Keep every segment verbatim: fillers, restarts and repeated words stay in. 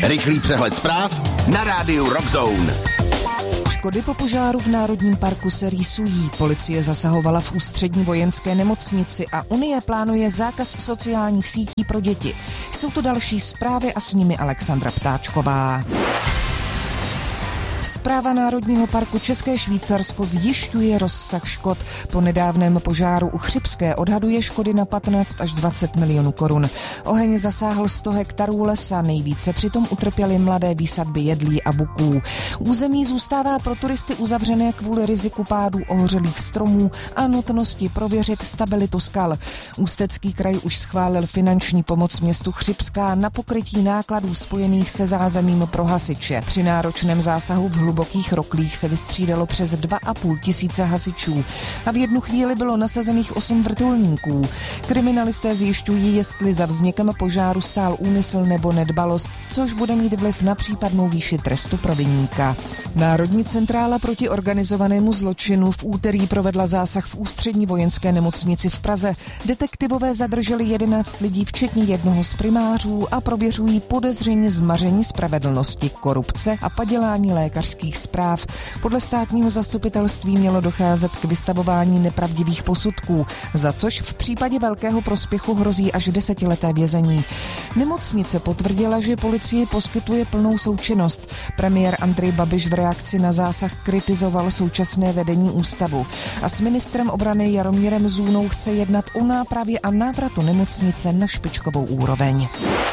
Rychlý přehled zpráv na rádiu Rock Zone. Škody po požáru v Národním parku se rýsují. Policie zasahovala v ústřední vojenské nemocnici a Unie plánuje zákaz sociálních sítí pro děti. Jsou to další zprávy a s nimi Alexandra Ptáčková. Správa Národního parku České Švýcarsko zjišťuje rozsah škod. Po nedávném požáru u Chřibské odhaduje škody na patnáct až dvacet milionů korun. Oheň zasáhl sto hektarů lesa, nejvíce přitom utrpěly mladé výsadby jedlí a buků. Území zůstává pro turisty uzavřené kvůli riziku pádů ohořelých stromů a nutnosti prověřit stabilitu skal. Ústecký kraj už schválil finanční pomoc městu Chřibská na pokrytí nákladů spojených se zázemím pro hasiče. Při náročném zásahu v hlubokých roklích se vystřídalo přes dva a půl tisíce hasičů a v jednu chvíli bylo nasazených osm vrtulníků. Kriminalisté zjišťují, jestli za vznikem požáru stál úmysl nebo nedbalost, což bude mít vliv na případnou výši trestu pro viníka. Národní centrála proti organizovanému zločinu v úterý provedla zásah v ústřední vojenské nemocnici v Praze. Detektivové zadrželi jedenáct lidí, včetně jednoho z primářů, a prověřují podezření z maření spravedlnosti, korupce a padělání lékařských zpráv. Podle státního zastupitelství mělo docházet k vystavování nepravdivých posudků, za což v případě velkého prospěchu hrozí až desetileté vězení. Nemocnice potvrdila, že policii poskytuje plnou součinnost. Premiér Andrej Babiš v reakci na zásah kritizoval současné vedení ústavu a s ministrem obrany Jaromírem Zůnou chce jednat o nápravě a návratu nemocnice na špičkovou úroveň.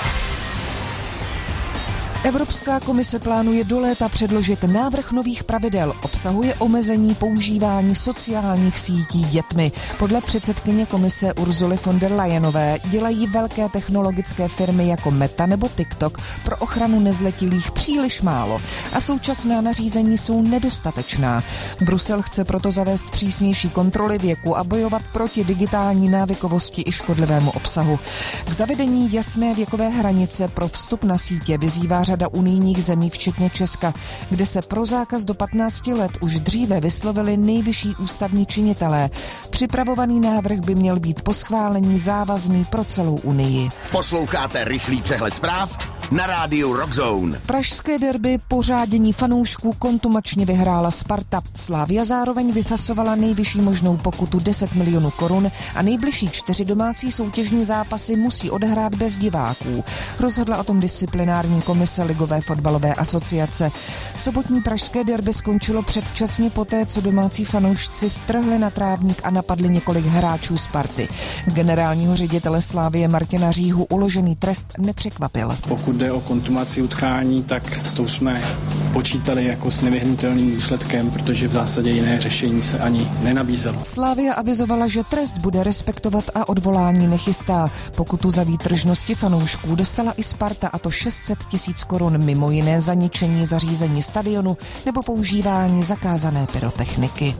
Evropská komise plánuje do léta předložit návrh nových pravidel. Obsahuje omezení používání sociálních sítí dětmi. Podle předsedkyně komise Ursuly von der Leyenové dělají velké technologické firmy jako Meta nebo TikTok pro ochranu nezletilých příliš málo a současná nařízení jsou nedostatečná. Brusel chce proto zavést přísnější kontroly věku a bojovat proti digitální návykovosti i škodlivému obsahu. K zavedení jasné věkové hranice pro vstup na sítě vyzývá řada unijních zemí, včetně Česka, kde se pro zákaz do patnácti let už dříve vyslovili nejvyšší ústavní činitelé. Připravovaný návrh by měl být po schválení závazný pro celou Unii. Posloucháte rychlý přehled zpráv na rádiu Rock Zone. Pražské derby pořádění fanoušků kontumačně vyhrála Sparta. Slavia zároveň vyfasovala nejvyšší možnou pokutu deset milionů korun a nejbližší čtyři domácí soutěžní zápasy musí odehrát bez diváků. Rozhodla o tom disciplinární komise Ligové fotbalové asociace. Sobotní pražské derby skončilo předčasně poté, co domácí fanoušci vtrhli na trávník a napadli několik hráčů Sparty. Generálního ředitele Slavie Martina Říhu uložený trest nepřekvapil. Pokud jde o kontumaci utkání, tak s tou jsme počítali jako s nevyhnutelným důsledkem, protože v zásadě jiné řešení se ani nenabízelo. Slavia avizovala, že trest bude respektovat a odvolání nechystá. Pokutu za výtržnosti fanoušků dostala i Sparta, a to šest set tisíc korun, mimo jiné za ničení zařízení stadionu nebo používání zakázané pyrotechniky.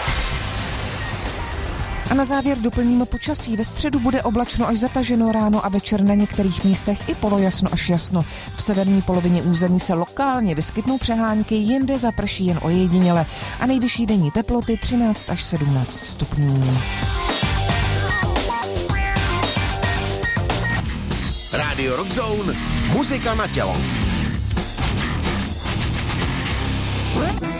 A na závěr doplníme počasí. Ve středu bude oblačno až zataženo, ráno a večer na některých místech i polojasno až jasno. V severní polovině území se lokálně vyskytnou přehánky, jinde zaprší jen ojediněle a nejvyšší denní teploty třináct až sedmnáct stupňů. Radio Rock Zone, muzika na tělo.